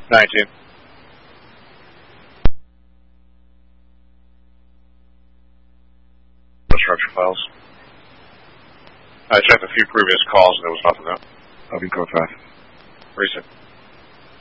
19. Structure files. I checked a few previous calls and there was nothing there. I'll be code 5. Recent.